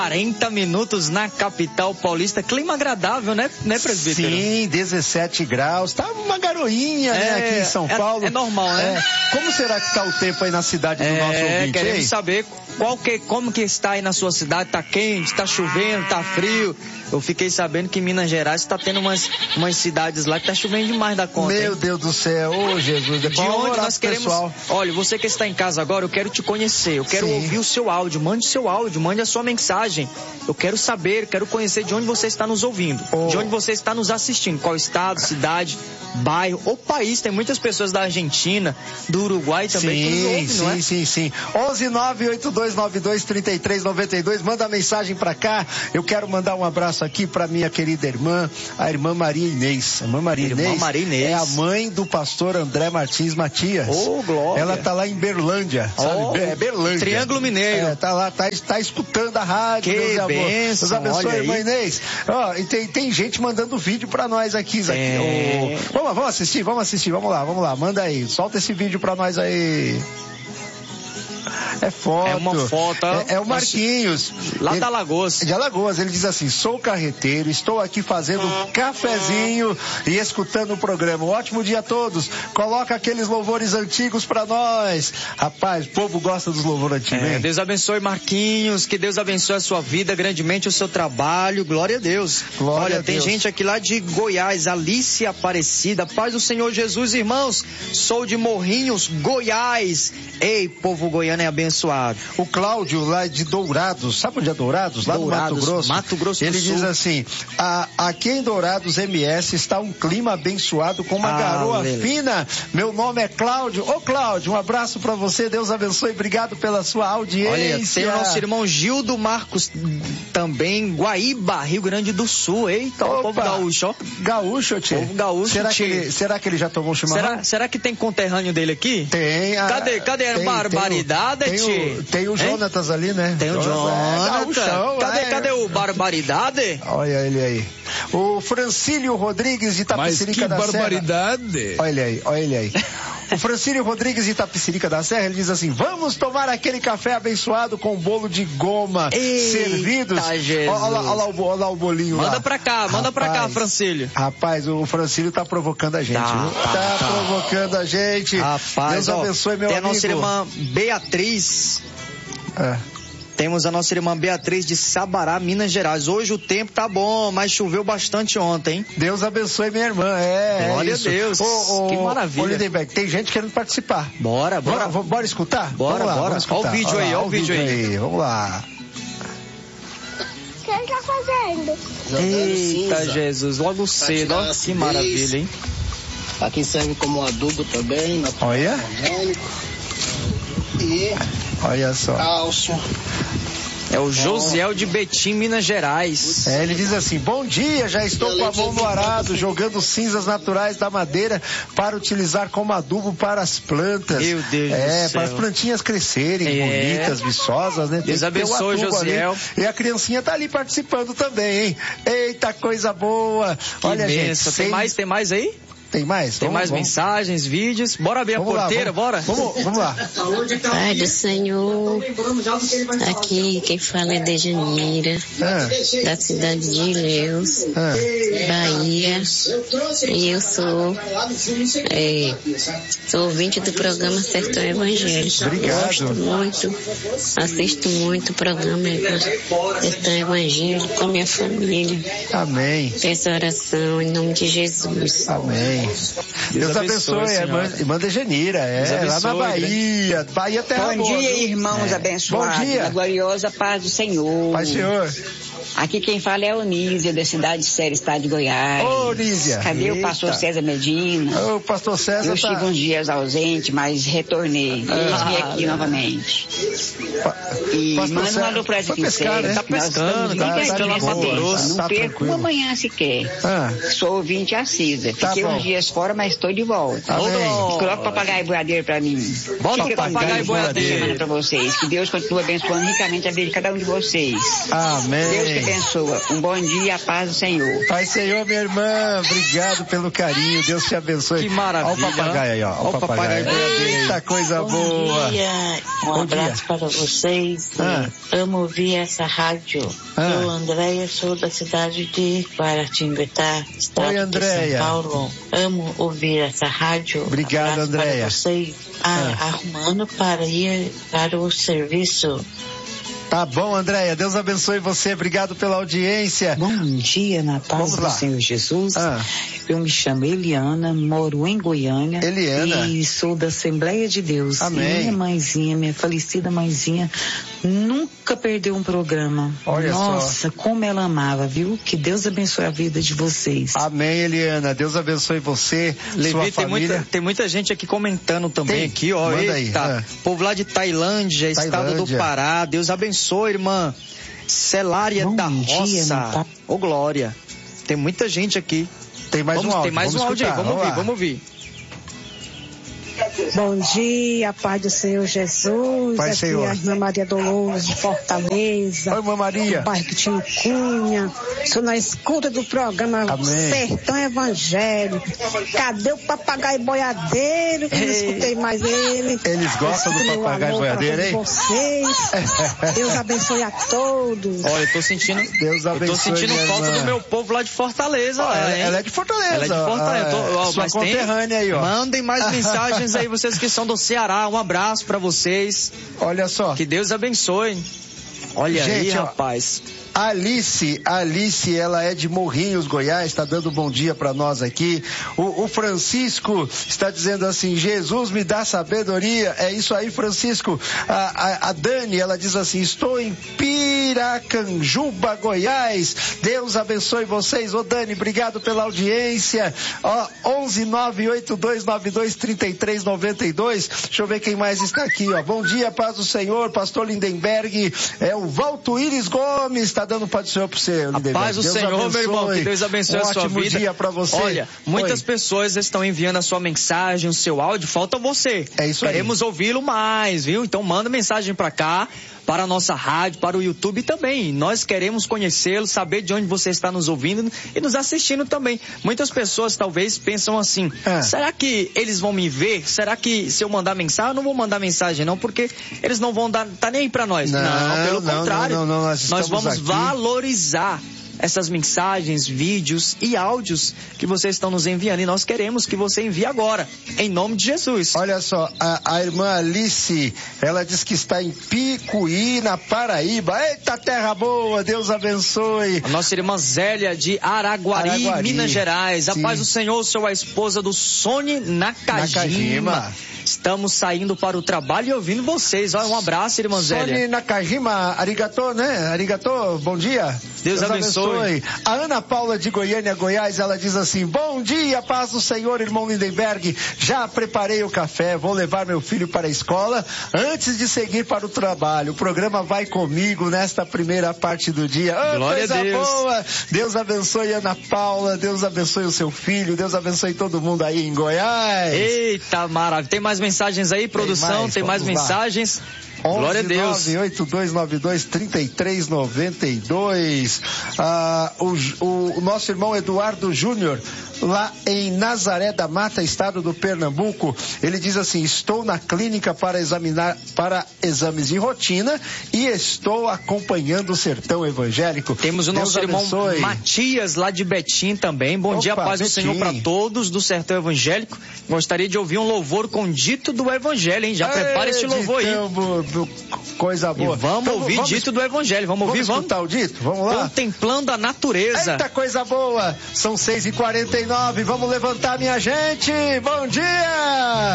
40 minutos na capital paulista, clima agradável, né presbítero? Sim, 17 graus, tá uma garoinha, né, aqui em São Paulo. É normal, né? Como será que tá o tempo aí na cidade do nosso ouvinte? Queremos saber como que está aí na sua cidade, tá quente, tá chovendo, tá frio. Eu fiquei sabendo que em Minas Gerais tá tendo umas cidades lá que tá chovendo demais da conta. Meu Deus do céu, ô Jesus, de onde nós queremos, pessoal. Olha, você que está em casa agora, eu quero te conhecer, eu quero ouvir o seu áudio, mande a sua mensagem. Eu quero saber, quero conhecer de onde você está nos ouvindo, de onde você está nos assistindo, qual estado, cidade, bairro ou país. Tem muitas pessoas da Argentina, do Uruguai também que nos ouvem, não é? Sim. 11-98292-3392, manda mensagem pra cá. Eu quero mandar um abraço aqui pra minha querida irmã, a irmã Maria Inês. A irmã Maria Inês é a mãe do pastor André Martins Matias. Glória. Ela tá lá em Berlândia, sabe? É Berlândia. Triângulo Mineiro. Tá lá, tá escutando a rádio. Que bênção. Deus abençoe, irmã Inês. E tem gente mandando vídeo pra nós aqui, Vamos assistir, vamos lá, manda aí, solta esse vídeo pra nós aí. É foto. É uma foto. É o Marquinhos. Lá da Alagoas. De Alagoas. Ele diz assim: sou carreteiro, estou aqui fazendo um cafezinho e escutando o programa. Um ótimo dia a todos. Coloca aqueles louvores antigos pra nós. Rapaz, o povo gosta dos louvores antigos, hein? Deus abençoe, Marquinhos. Que Deus abençoe a sua vida grandemente, o seu trabalho. Glória a Deus. Glória a Deus. Tem gente aqui lá de Goiás, Alice Aparecida. Paz do Senhor Jesus, irmãos. Sou de Morrinhos, Goiás. Ei, povo goiano é abençoado. O Cláudio, lá de Dourados, sabe onde é Dourados? Lá no Mato Grosso. Mato Grosso do Sul. Ele diz assim: aqui em Dourados MS está um clima abençoado com uma garoa fina. Meu nome é Cláudio. Ô Cláudio, um abraço pra você, Deus abençoe, obrigado pela sua audiência. Olha, tem o nosso irmão Gildo Marcos também, Guaíba, Rio Grande do Sul. Eita, o povo gaúcho, ó. Gaúcho, tchê. Povo gaúcho, será que ele já tomou chimarrão? Será que tem conterrâneo dele aqui? Tem. Cadê a barbaridade, tchê? Tem o Jonatas ali, né? Tem o Jonatas. Cadê o Barbaridade? Olha ele aí. O Francílio Rodrigues de Itapecerica da Serra. Mas que barbaridade! Olha ele aí. O Francílio Rodrigues de Itapecerica da Serra, ele diz assim: vamos tomar aquele café abençoado com bolo de goma. Eita, servidos. Olha lá o bolinho lá. Manda pra cá, Francílio. Rapaz, o Francílio tá provocando a gente. Tá provocando a gente. Rapaz, Deus abençoe, meu amigo. Tem a nossa irmã Beatriz. Temos a nossa irmã Beatriz de Sabará, Minas Gerais. Hoje o tempo tá bom, mas choveu bastante ontem, hein? Deus abençoe minha irmã, Glória a Deus, que maravilha. Ô, Lindenberg, tem gente querendo participar. Bora escutar? Bora. Vamos escutar. Olha o vídeo aí. Vamos lá. O que ele tá fazendo? Eita, Jesus, logo cedo, ó, que maravilha, hein? Aqui serve como adubo também. Olha. E olha só. Cálcio. É o Josiel de Betim, Minas Gerais. Ele diz assim: bom dia, já estou com a mão no arado, jogando cinzas naturais da madeira para utilizar como adubo para as plantas. Meu Deus do céu. Para as plantinhas crescerem, bonitas, viçosas, né? Deus abençoe, Josiel. E a criancinha tá ali participando também, hein? Eita, coisa boa. Olha, gente. Tem mais aí? Tem mais? Tem mais mensagens, vídeos. Bora abrir a porteira, bora? Vamos lá. Pai do Senhor, aqui quem fala é Dejanira, da cidade de Ilhéus, Bahia. E eu sou ouvinte do programa Sertão Evangélico. Obrigado. Gosto muito, assisto muito o programa Sertão Evangélico com a minha família. Amém. Peço oração em nome de Jesus. Amém. Deus abençoe, irmã Dejanira, lá na Bahia, Bahia Terra Boa. Bom dia, irmãos abençoados. Bom dia. A gloriosa paz do Senhor. Paz, Senhor. Aqui quem fala é Onísia, da cidade de Séria, estado de Goiás. Ô, Onísia. Cadê o pastor César Medina? O pastor César Eu estive uns dias ausente, mas retornei. Eis-me aqui novamente. E manda uma do Prédio que segue. Tá pescando, Não perco uma manhã sequer. Sou ouvinte assídua. Fiquei uns dias dias fora, mas estou de volta. Amém. Coloca o papagaio boiadeiro pra mim. Bota o papagaio boiadeiro pra vocês. Que Deus continue abençoando ricamente a vida de cada um de vocês. Amém. Deus te abençoa. Um bom dia, a paz do Senhor. Pai Senhor, minha irmã, obrigado pelo carinho. Deus te abençoe. Que maravilha. Olha o papagaio aí, ó. Olha o papagaio. Eita, coisa boa. Bom dia. Um abraço para vocês. Amo ouvir essa rádio. Eu, Andréia, sou da cidade de Guaratinguetá, estado de São Paulo. Amo ouvir essa rádio. Obrigado, Andréia. Vocês arrumando para ir para o serviço. Tá bom, Andréia. Deus abençoe você. Obrigado pela audiência. Bom dia, na paz do Senhor Jesus. Eu me chamo Eliana, moro em Goiânia. Eliana. E sou da Assembleia de Deus. Amém. Minha mãezinha, minha falecida mãezinha, nunca perdeu um programa. Olha Nossa, só. como ela amava, viu? Que Deus abençoe a vida de vocês. Amém, Eliana. Deus abençoe você, sua família. Tem muita gente aqui comentando também aqui, ó. Manda Eita, aí. Povo lá de Tailândia, estado do Pará. Deus abençoe, irmã. Celária da Roça. Ô, glória. Tem muita gente aqui. Tem mais um áudio. Tem mais um áudio aí. Vamos ouvir. Bom dia, Pai do Senhor Jesus. Pai aqui Senhor. é a irmã Maria Dolores de Fortaleza. Oi, irmã Maria. Do bairro Tino Cunha. Sou na escuta do programa Sertão Evangélico. Cadê o papagaio boiadeiro? Que não escutei mais ele. Eles gostam do papagaio boiadeiro, hein? Vocês. Deus abençoe a todos. Olha, eu tô sentindo. Deus abençoe. Eu tô sentindo falta do meu povo lá de Fortaleza. Ela é de Fortaleza. Ela é de Fortaleza. Sua conterrânea aí, ó. Mandem mais mensagens aí, vocês que são do Ceará. Um abraço pra vocês. Olha só. Que Deus abençoe. Olha gente, aí, rapaz. Alice, ela é de Morrinhos, Goiás, está dando bom dia para nós aqui. O Francisco está dizendo assim: Jesus me dá sabedoria. É isso aí, Francisco. A Dani, ela diz assim: estou em Piracanjuba, Goiás. Deus abençoe vocês. Ô Dani, obrigado pela audiência. 11-98292-3392. Deixa eu ver quem mais está aqui, ó. Bom dia, paz do Senhor, pastor Lindenberg. O Valtuíris Gomes está dando paz do Senhor para você, Lindenberg. A paz do Senhor, meu irmão, que Deus abençoe a sua vida. Um ótimo dia para você. Olha, muitas pessoas estão enviando a sua mensagem, o seu áudio, falta você. É isso aí. Queremos ouvi-lo mais, viu? Então manda mensagem para cá, para a nossa rádio, para o YouTube também. Nós queremos conhecê-lo, saber de onde você está nos ouvindo e nos assistindo também. Muitas pessoas talvez pensam assim: será que eles vão me ver? Será que se eu mandar mensagem, eu não vou mandar mensagem não, porque eles não vão dar, tá nem aí para nós. Não, pelo contrário. Nós vamos valorizar essas mensagens, vídeos e áudios que vocês estão nos enviando, e nós queremos que você envie agora, em nome de Jesus. Olha só, a irmã Alice, ela diz que está em Picuí, na Paraíba. Eita, terra boa, Deus abençoe. A nossa irmã Zélia de Araguari, Minas Gerais. A paz do Senhor, sou a esposa do Sony Nakajima. Estamos saindo para o trabalho e ouvindo vocês. Olha, um abraço, irmã Zélia. Sony Nakajima, arigatô, né? Arigatô, bom dia. Deus abençoe. A Ana Paula de Goiânia, Goiás, ela diz assim: bom dia, paz do Senhor, irmão Lindenberg. Já preparei o café, vou levar meu filho para a escola antes de seguir para o trabalho. O programa vai comigo nesta primeira parte do dia. Glória coisa a Deus. Boa. Deus abençoe Ana Paula, Deus abençoe o seu filho, Deus abençoe todo mundo aí em Goiás. Eita, maravilha. Tem mais mensagens aí, produção? Tem mais mensagens? Glória a Deus. 98292-3392. O nosso irmão Eduardo Júnior, lá em Nazaré da Mata, estado do Pernambuco, ele diz assim: estou na clínica para exames de rotina e estou acompanhando o Sertão Evangélico. Temos o nosso irmão Matias, lá de Betim também. Bom dia, paz do Senhor para todos do Sertão Evangélico. Gostaria de ouvir um louvor com dito do Evangelho, hein? Já prepara esse louvor aí. Coisa boa. E vamos ouvir dito do Evangelho. Vamos ouvir, vamos escutar o dito? Vamos lá. Contemplando a natureza. Eita, coisa boa. São 6h49. Vamos levantar, minha gente. Bom dia.